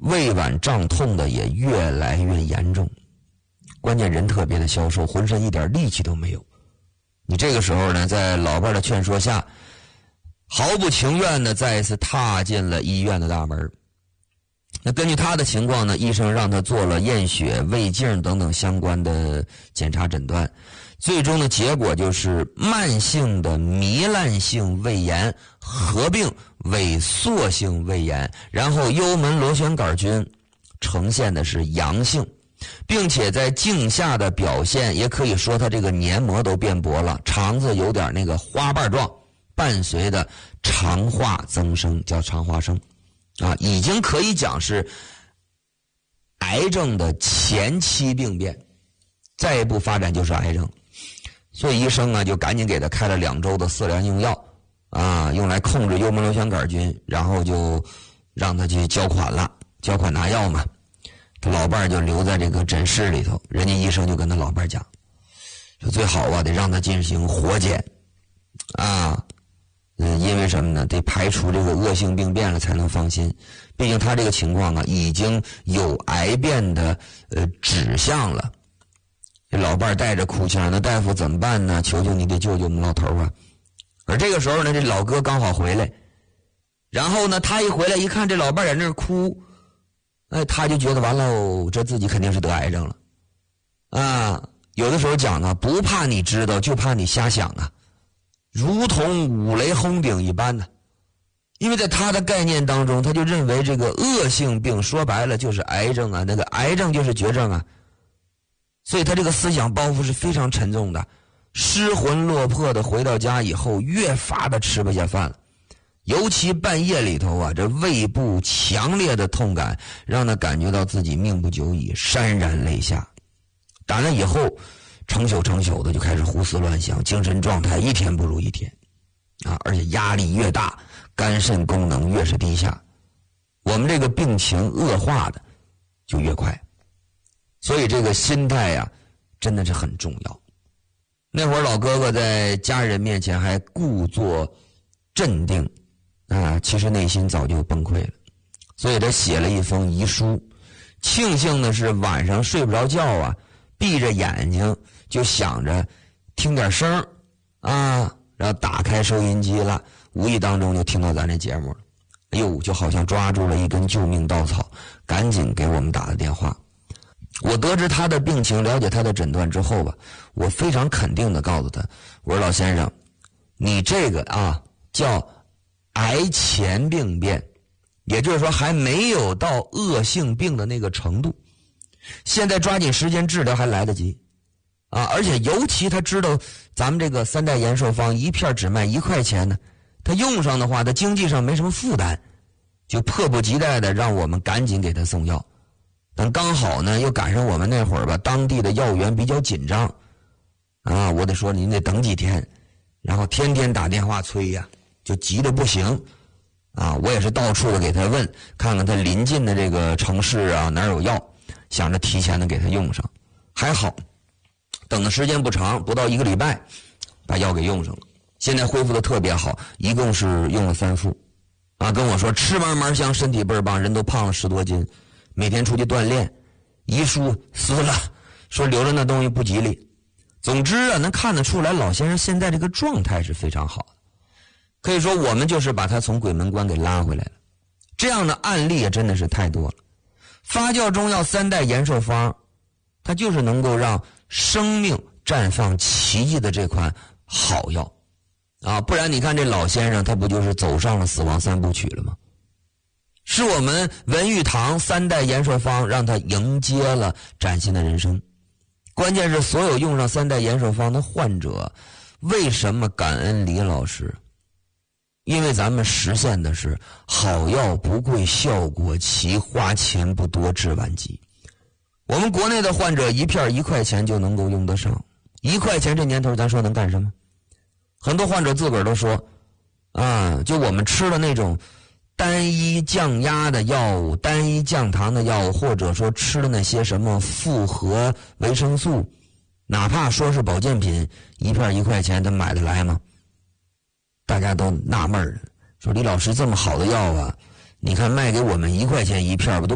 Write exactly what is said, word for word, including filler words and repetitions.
胃脘胀痛的也越来越严重，关键人特别的消瘦，浑身一点力气都没有。你这个时候呢，在老伴的劝说下，毫不情愿的再一次踏进了医院的大门。那根据他的情况呢，医生让他做了验血、胃镜等等相关的检查诊断，最终的结果就是慢性的糜烂性胃炎合并萎缩性胃炎，然后幽门螺旋杆菌呈现的是阳性，并且在镜下的表现也可以说他这个黏膜都变薄了，肠子有点那个花瓣状，伴随的肠化增生，叫肠化生啊，已经可以讲是癌症的前期病变，再一步发展就是癌症。所以医生啊就赶紧给他开了两周的色联用药啊，用来控制幽门螺旋杆菌，然后就让他去交款了，交款拿药嘛。他老伴儿就留在这个诊室里头，人家医生就跟他老伴儿讲，说最好啊得让他进行活检啊，嗯，因为什么呢？得排除这个恶性病变了才能放心。毕竟他这个情况啊，已经有癌变的呃指向了。这老伴儿带着哭腔，那大夫怎么办呢？求求你得救救我们老头啊！而这个时候呢，这老哥刚好回来，然后呢，他一回来一看这老伴儿在那儿哭，哎，他就觉得完了，这自己肯定是得癌症了啊！有的时候讲呢，不怕你知道，就怕你瞎想啊。如同五雷轰顶一般的，因为在他的概念当中，他就认为这个恶性病说白了就是癌症啊，那个癌症就是绝症啊，所以他这个思想包袱是非常沉重的，失魂落魄的回到家以后，越发的吃不下饭了，尤其半夜里头啊，这胃部强烈的痛感让他感觉到自己命不久矣，潸然泪下。打那以后成宿成宿的就开始胡思乱想，精神状态一天不如一天啊！而且压力越大，肝肾功能越是低下，我们这个病情恶化的就越快。所以这个心态呀、啊，真的是很重要。那会儿老哥哥在家人面前还故作镇定啊，其实内心早就崩溃了。所以他写了一封遗书，庆幸的是晚上睡不着觉啊，闭着眼睛就想着听点声啊，然后打开收音机了，无意当中就听到咱这节目了，哎呦，就好像抓住了一根救命稻草，赶紧给我们打了电话。我得知他的病情，了解他的诊断之后吧，我非常肯定的告诉他，我说老先生，你这个啊叫癌前病变，也就是说还没有到恶性病的那个程度，现在抓紧时间治疗还来得及啊！而且尤其他知道咱们这个三代延寿方一片只卖一块钱呢，他用上的话，他经济上没什么负担，就迫不及待的让我们赶紧给他送药。但刚好呢，又赶上我们那会儿吧，当地的药源比较紧张啊，我得说您得等几天，然后天天打电话催呀，就急得不行啊！我也是到处的给他问，看看他临近的这个城市啊哪儿有药，想着提前的给他用上。还好等的时间不长，不到一个礼拜把药给用上了，现在恢复的特别好，一共是用了三副啊，跟我说吃嘛嘛香，身体倍儿棒，人都胖了十多斤，每天出去锻炼，遗书撕了，说留着那东西不吉利。总之啊，能看得出来老先生现在这个状态是非常好的，可以说我们就是把他从鬼门关给拉回来了。这样的案例也真的是太多了。发酵中药三代延寿方，它就是能够让生命绽放奇迹的这款好药啊！不然你看这老先生他不就是走上了死亡三部曲了吗？是我们文玉堂三代延寿方让他迎接了崭新的人生。关键是所有用上三代延寿方的患者，为什么感恩李老师？因为咱们实现的是好药不贵，效果奇，花钱不多，治晚疾。我们国内的患者一片一块钱就能够用得上，一块钱这年头咱说能干什么？很多患者自个儿都说啊，就我们吃的那种单一降压的药物，单一降糖的药物，或者说吃的那些什么复合维生素，哪怕说是保健品，一片一块钱他买得来吗？大家都纳闷了，说李老师这么好的药啊，你看卖给我们一块钱一片，不都